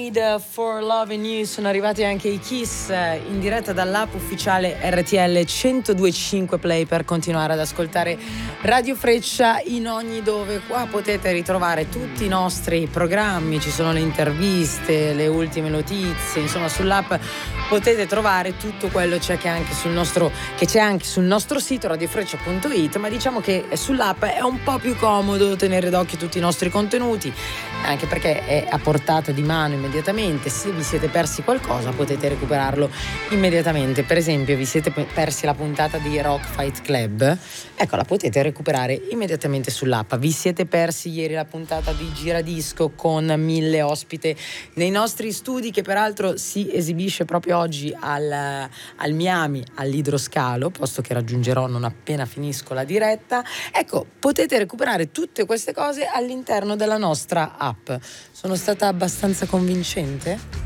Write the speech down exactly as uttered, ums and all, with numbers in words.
Made for Loving You. Sono arrivati anche i Kiss in diretta dall'app ufficiale R T L centodue e cinque Play per continuare ad ascoltare Radio Freccia in ogni dove. Qua potete ritrovare tutti i nostri programmi, ci sono le interviste, le ultime notizie, insomma sull'app potete trovare tutto quello c'è che anche sul nostro che c'è anche sul nostro sito radiofreccia punto it, ma diciamo che sull'app è un po' più comodo tenere d'occhio tutti i nostri contenuti, anche perché è a portata di mano immediatamente. Se vi siete persi qualcosa potete recuperarlo immediatamente. Per esempio vi siete persi la puntata di Rock Fight Club, ecco, la potete recuperare immediatamente sull'app. Vi siete persi ieri la puntata di Giradisco con mille ospite nei nostri studi, che peraltro si esibisce proprio oggi al, al Miami, all'Idroscalo, posto che raggiungerò non appena finisco la diretta. Ecco, potete recuperare tutte queste cose all'interno della nostra app. Sono stata abbastanza convincente?